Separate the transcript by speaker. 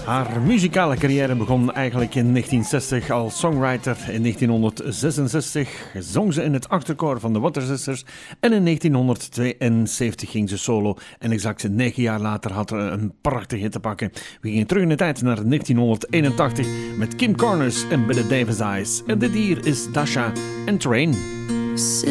Speaker 1: Haar muzikale carrière begon eigenlijk in 1960 als songwriter. In 1966 zong ze in het achterkoor van de Water Sisters en in 1972 ging ze solo. En exact 9 jaar later had ze een prachtig hit te pakken. We gingen terug in de tijd naar 1981 met Kim Corners en Billy Davis Eyes. En dit hier is Dasha en Train.